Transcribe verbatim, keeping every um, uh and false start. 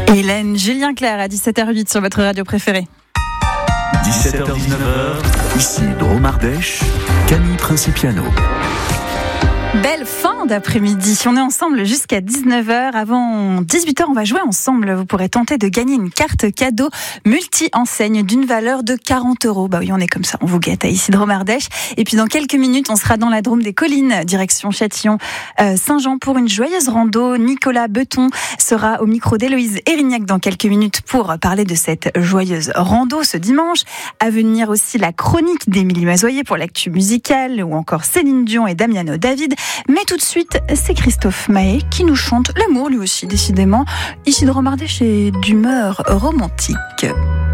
Hélène, Julien Clerc à dix-sept heures huit sur votre radio préférée. dix-sept heures dix-neuf heures, ici Drôme-Ardèche, Camille Principiano. Belle fin d'après-midi. On est ensemble jusqu'à dix-neuf heures. Avant dix-huit heures, on va jouer ensemble. Vous pourrez tenter de gagner une carte cadeau multi-enseigne d'une valeur de quarante euros. Bah oui, on est comme ça. On vous guette à ici Drôme-Ardèche. Et puis dans quelques minutes, on sera dans la Drôme des Collines, direction Châtillon, euh, Saint-Jean pour une joyeuse rando. Nicolas Beton sera au micro d'Héloïse Erignac dans quelques minutes pour parler de cette joyeuse rando ce dimanche. À venir aussi la chronique d'Émilie Mazoyer pour l'actu musicale ou encore Céline Dion et Damiano David. Mais tout de suite, c'est Christophe Maé qui nous chante l'amour lui aussi, décidément. Ici Drôme-Ardèche est d'humeur romantique.